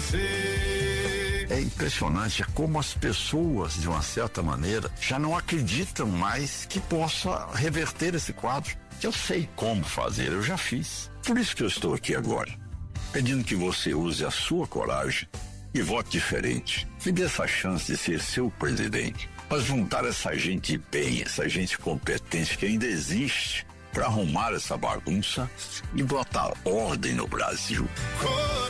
você. É impressionante como as pessoas, de uma certa maneira, já não acreditam mais que possa reverter esse quadro. Eu sei como fazer, eu já fiz. Por isso que eu estou aqui agora, pedindo que você use a sua coragem e vote diferente. Me dê essa chance de ser seu presidente, para juntar essa gente bem, essa gente competente que ainda existe, para arrumar essa bagunça e botar ordem no Brasil.